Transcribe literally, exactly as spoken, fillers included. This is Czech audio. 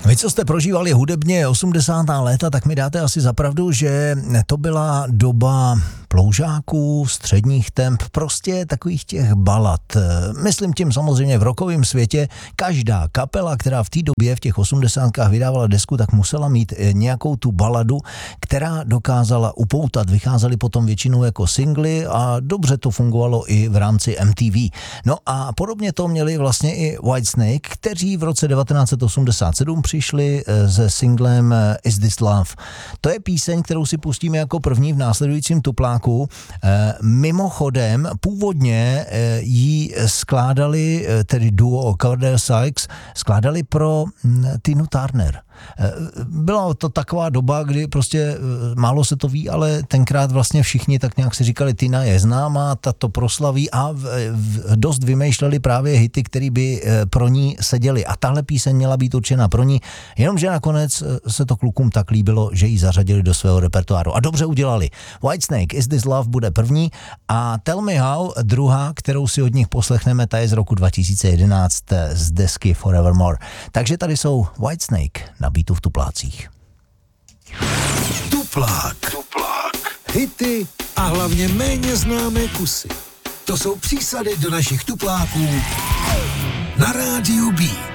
Vy, co jste prožívali hudebně osmdesátá léta, tak mi dáte asi za pravdu, že to byla doba ploužáků, středních temp, prostě takových těch balad. Myslím tím samozřejmě v rockovém světě. Každá kapela, která v té době v těch osmdesátkách vydávala desku, tak musela mít nějakou tu baladu, která dokázala upoutat. Vycházely potom většinou jako singly a dobře to fungovalo i v rámci M T V. No a podobně to měli vlastně i Whitesnake, kteří v roce devatenáct set osmdesát sedm přišli se singlem Is This Love. To je píseň, kterou si pustíme jako první v následujícím tupláku. E, mimochodem, původně e, ji skládali, tedy duo Cordell Sykes, skládali pro m, Tinu Turner. Byla to taková doba, kdy prostě málo se to ví, ale tenkrát vlastně všichni tak nějak si říkali, Tina je známá, ta to proslaví a v, v, dost vymýšleli právě hity, které by pro ní seděly. A tahle píseň měla být určena pro ní, jenomže nakonec se to klukům tak líbilo, že ji zařadili do svého repertoáru. A dobře udělali. Whitesnake, Is This Love bude první a Tell Me How druhá, kterou si od nich poslechneme, ta je z roku dva tisíce jedenáct z desky Forevermore. Takže tady jsou Whitesnake na Beatu v tuplácích. Tuplák. Tuplák. Hity a hlavně méně známé kusy. To jsou přísady do našich tupláků na rádiu Beat.